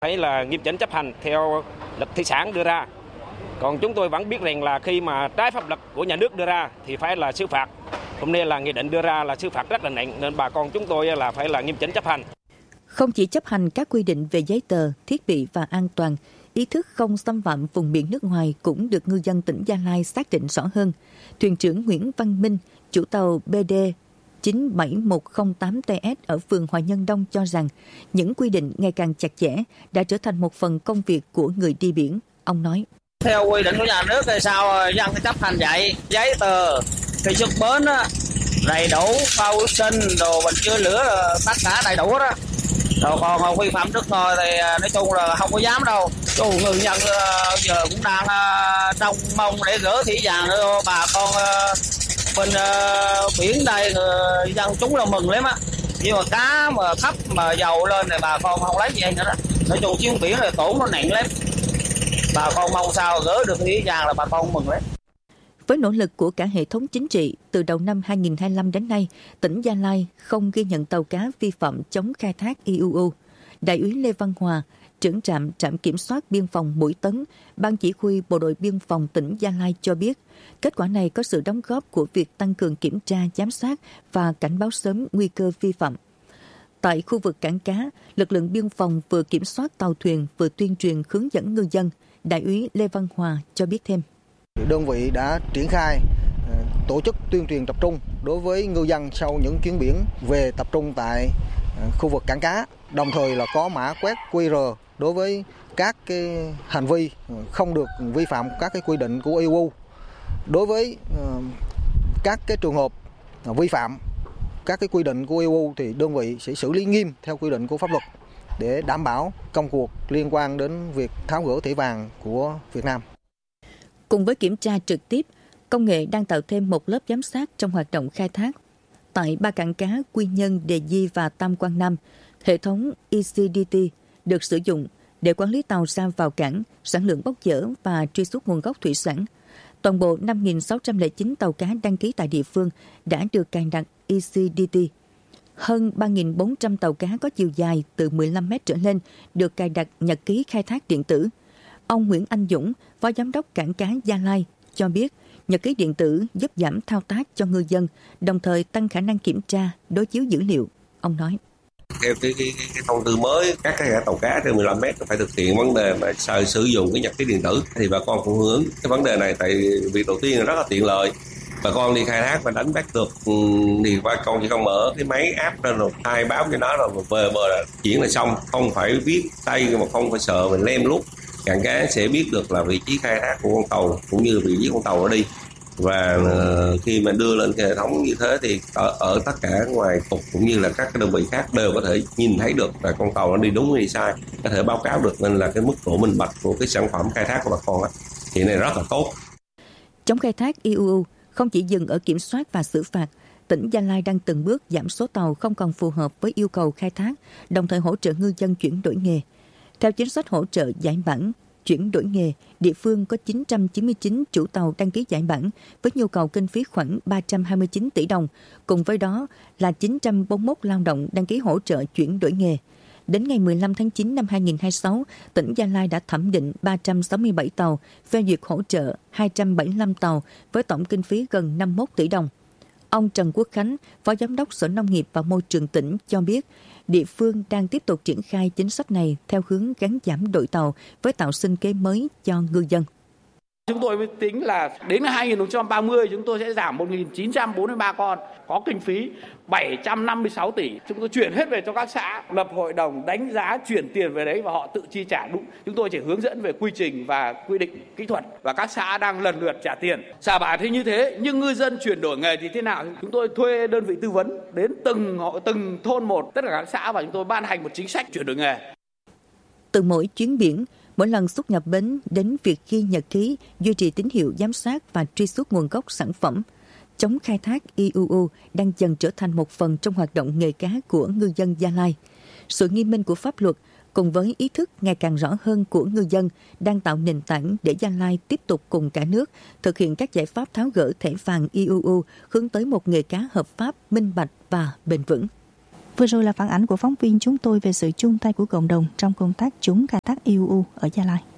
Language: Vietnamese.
Phải là nghiêm chỉnh chấp hành theo luật thủy sản đưa ra. Còn chúng tôi vẫn biết rằng là khi mà trái pháp luật của nhà nước đưa ra thì phải là xử phạt. Hôm nay là nghị định đưa ra là xử phạt rất là nặng nên bà con chúng tôi là phải là nghiêm chỉnh chấp hành. Không chỉ chấp hành các quy định về giấy tờ, thiết bị và an toàn, ý thức không xâm phạm vùng biển nước ngoài cũng được ngư dân tỉnh Gia Lai xác định rõ hơn. Thuyền trưởng Nguyễn Văn Minh, chủ tàu BD 97108TS ở phường Hòa Nhân Đông cho rằng những quy định ngày càng chặt chẽ đã trở thành một phần công việc của người đi biển. Ông nói: Theo quy định của nhà nước thì sao dân phải chấp hành vậy? Giấy tờ khi xuất bến đầy đủ, phao cứu sinh, đồ bình chữa lửa tất cả đầy đủ đó. Rồi còn vi phạm nước ngoài thì nói chung là không có dám đâu. Chủ ngư dân giờ cũng đang trong mong để gỡ thủy sản cho bà con bên biển đây, dân chúng là mừng lắm á. Nhưng mà cá mà thấp mà dầu lên thì bà con không lấy gì nữa đó. Nói chung chuyến biển là tổn nó nặng lắm. Bà con mong sao gỡ được thủy sản là bà con mừng lắm. Với nỗ lực của cả hệ thống chính trị, từ đầu năm 2025 đến nay, tỉnh Gia Lai không ghi nhận tàu cá vi phạm chống khai thác IUU. Đại úy Lê Văn Hòa, trưởng trạm kiểm soát biên phòng Mũi Tấn, Ban chỉ huy Bộ đội Biên phòng tỉnh Gia Lai cho biết, kết quả này có sự đóng góp của việc tăng cường kiểm tra, giám sát và cảnh báo sớm nguy cơ vi phạm. Tại khu vực cảng cá, lực lượng biên phòng vừa kiểm soát tàu thuyền vừa tuyên truyền hướng dẫn ngư dân. Đại úy Lê Văn Hòa cho biết thêm. Đơn vị đã triển khai tổ chức tuyên truyền tập trung đối với ngư dân sau những chuyến biển về tập trung tại khu vực cảng cá, đồng thời là có mã quét QR đối với các cái hành vi không được vi phạm các cái quy định của EU. Đối với các cái trường hợp vi phạm các cái quy định của EU thì đơn vị sẽ xử lý nghiêm theo quy định của pháp luật để đảm bảo công cuộc liên quan đến việc tháo gỡ thẻ vàng của Việt Nam. Cùng với kiểm tra trực tiếp, công nghệ đang tạo thêm một lớp giám sát trong hoạt động khai thác. Tại 3 cảng cá Quy Nhơn, Đề Di và Tam Quan Nam, hệ thống ECDT được sử dụng để quản lý tàu ra vào cảng, sản lượng bốc dỡ và truy xuất nguồn gốc thủy sản. Toàn bộ 5.609 tàu cá đăng ký tại địa phương đã được cài đặt ECDT. Hơn 3.400 tàu cá có chiều dài từ 15 mét trở lên được cài đặt nhật ký khai thác điện tử. Ông Nguyễn Anh Dũng, Phó Giám đốc Cảng cá Gia Lai, cho biết nhật ký điện tử giúp giảm thao tác cho ngư dân, đồng thời tăng khả năng kiểm tra, đối chiếu dữ liệu. Ông nói: Theo cái thông tư mới, các cái tàu cá trên 15 mét phải thực hiện vấn đề mà sử dụng cái nhật ký điện tử, thì bà con cũng hướng cái vấn đề này. Tại việc đầu tiên là rất là tiện lợi, bà con đi khai thác và đánh bắt được thì bà con chỉ cần mở cái máy app lên rồi khai báo cho nó rồi về bờ là chuyển là xong, không phải viết tay mà không phải sợ mình lem lút. Cảng cá sẽ biết được là vị trí khai thác của con tàu cũng như vị trí con tàu nó đi. Và khi mà đưa lên cái hệ thống như thế thì ở tất cả ngoài cục cũng như là các cái đơn vị khác đều có thể nhìn thấy được là con tàu nó đi đúng hay đi sai, có thể báo cáo được, nên là cái mức độ minh bạch của cái sản phẩm khai thác của bà con thì này rất là tốt. Chống khai thác IUU không chỉ dừng ở kiểm soát và xử phạt, tỉnh Gia Lai đang từng bước giảm số tàu không còn phù hợp với yêu cầu khai thác, đồng thời hỗ trợ ngư dân chuyển đổi nghề. Theo chính sách hỗ trợ giải bản, chuyển đổi nghề, địa phương có 999 chủ tàu đăng ký giải bản với nhu cầu kinh phí khoảng 329 tỷ đồng. Cùng với đó là 941 lao động đăng ký hỗ trợ chuyển đổi nghề. Đến ngày 15 tháng 9 năm 2026, tỉnh Gia Lai đã thẩm định 367 tàu, phê duyệt hỗ trợ 275 tàu với tổng kinh phí gần 51 tỷ đồng. Ông Trần Quốc Khánh, Phó Giám đốc Sở Nông nghiệp và Môi trường tỉnh cho biết, địa phương đang tiếp tục triển khai chính sách này theo hướng gắn giảm đội tàu với tạo sinh kế mới cho ngư dân. Chúng tôi mới tính là đến 2030 chúng tôi sẽ giảm 1.943 con, có kinh phí 756 tỷ. Chúng tôi chuyển hết về cho các xã, lập hội đồng đánh giá chuyển tiền về đấy và họ tự chi trả đúng. Chúng tôi chỉ hướng dẫn về quy trình và quy định kỹ thuật và các xã đang lần lượt trả tiền. Xả bả thì như thế, nhưng ngư dân chuyển đổi nghề thì thế nào? Chúng tôi thuê đơn vị tư vấn đến từng thôn một, tất cả các xã, và chúng tôi ban hành một chính sách chuyển đổi nghề. Từ mỗi chuyến biển, mỗi lần xuất nhập bến đến việc ghi nhật ký, duy trì tín hiệu giám sát và truy xuất nguồn gốc sản phẩm, chống khai thác IUU đang dần trở thành một phần trong hoạt động nghề cá của ngư dân Gia Lai. Sự nghiêm minh của pháp luật cùng với ý thức ngày càng rõ hơn của ngư dân đang tạo nền tảng để Gia Lai tiếp tục cùng cả nước thực hiện các giải pháp tháo gỡ thẻ vàng IUU hướng tới một nghề cá hợp pháp, minh bạch và bền vững. Vừa rồi là phản ánh của phóng viên chúng tôi về sự chung tay của cộng đồng trong công tác chống khai thác IUU ở Gia Lai.